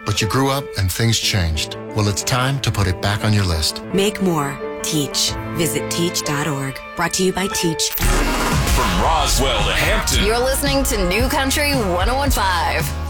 But you grew up and things changed. Well, it's time to put it back on your list. Make more. Teach. Visit teach.org. Brought to you by Teach. From Roswell to Hampton. You're listening to New Country 101.5.